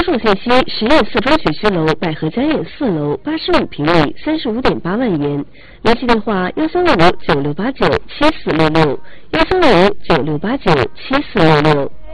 众信息：实验四中学区楼百合家苑4楼85平米，35.8万元。联系电话：135596897466，135596897466。